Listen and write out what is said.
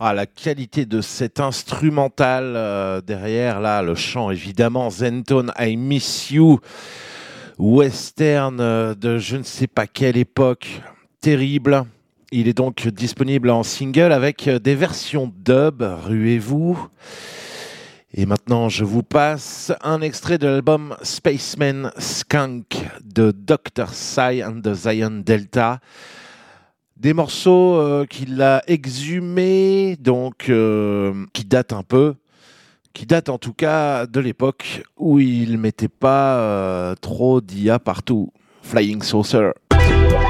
Ah, la qualité de cet instrumental derrière, là, le chant évidemment, Zentone, I Miss You, western de je ne sais pas quelle époque, terrible. Il est donc disponible en single avec des versions dub, ruez-vous. Et maintenant, je vous passe un extrait de l'album Spaceman Skunk de Dr. Psy and the Zion Delta. Des morceaux qu'il a exhumés, donc qui datent un peu, qui datent en tout cas de l'époque où il mettait pas trop d'IA partout. Flying Saucer.